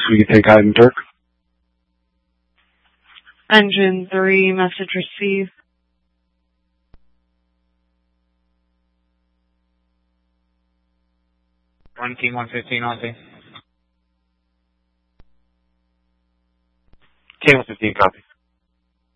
we can take item Turk. Engine 3, message received. One team 115 on team. K-115, copy.